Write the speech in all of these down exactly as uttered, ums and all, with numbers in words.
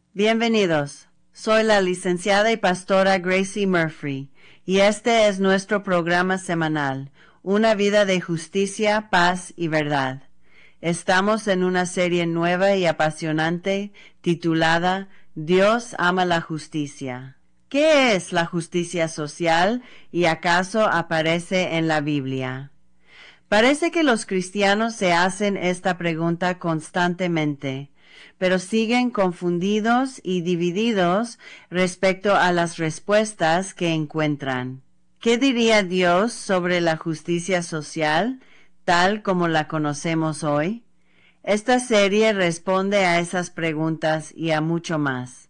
Bienvenidos. Soy la licenciada y pastora Gracie Murphy, y este es nuestro programa semanal, Una vida de justicia, paz y verdad. Estamos en una serie nueva y apasionante titulada Dios ama la justicia. ¿Qué es la justicia social y acaso aparece en la Biblia? Parece que los cristianos se hacen esta pregunta constantemente, pero siguen confundidos y divididos respecto a las respuestas que encuentran. ¿Qué diría Dios sobre la justicia social, tal como la conocemos hoy? Esta serie responde a esas preguntas y a mucho más.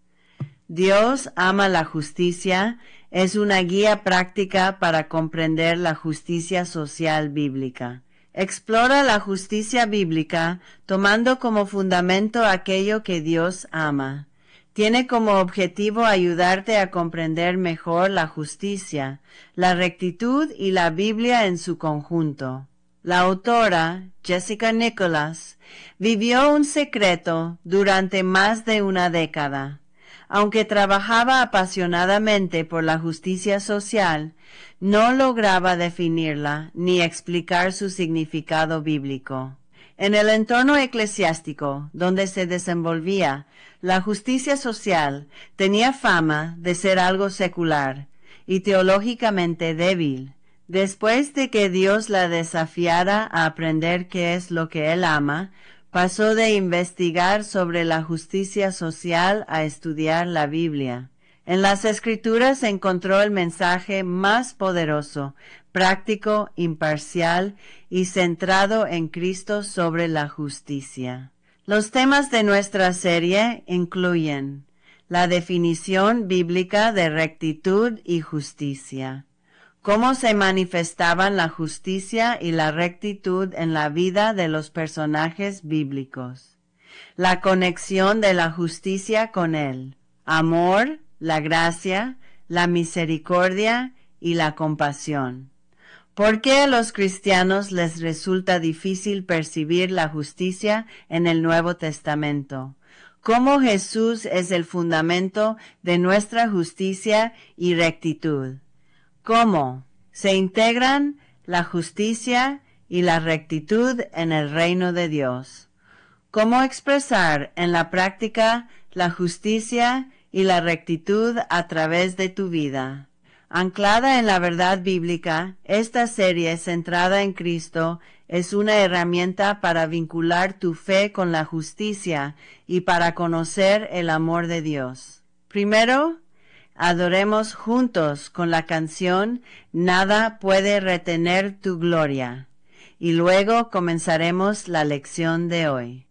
Dios ama la justicia es una guía práctica para comprender la justicia social bíblica. Explora la justicia bíblica tomando como fundamento aquello que Dios ama. Tiene como objetivo ayudarte a comprender mejor la justicia, la rectitud y la Biblia en su conjunto. La autora, Jessica Nicholas, vivió un secreto durante más de una década. Aunque trabajaba apasionadamente por la justicia social, no lograba definirla ni explicar su significado bíblico. En el entorno eclesiástico donde se desenvolvía, la justicia social tenía fama de ser algo secular y teológicamente débil. Después de que Dios la desafiara a aprender qué es lo que Él ama, pasó de investigar sobre la justicia social a estudiar la Biblia. En las Escrituras encontró el mensaje más poderoso, práctico, imparcial y centrado en Cristo sobre la justicia. Los temas de nuestra serie incluyen la definición bíblica de rectitud y justicia, cómo se manifestaban la justicia y la rectitud en la vida de los personajes bíblicos, la conexión de la justicia con Él, amor, la gracia, la misericordia y la compasión. ¿Por qué a los cristianos les resulta difícil percibir la justicia en el Nuevo Testamento? ¿Cómo Jesús es el fundamento de nuestra justicia y rectitud? ¿Cómo se integran la justicia y la rectitud en el reino de Dios? ¿Cómo expresar en la práctica la justicia y la rectitud a través de tu vida? Anclada en la verdad bíblica, esta serie centrada en Cristo es una herramienta para vincular tu fe con la justicia y para conocer el amor de Dios. Primero, adoremos juntos con la canción Nada puede retener tu gloria. Y luego comenzaremos la lección de hoy.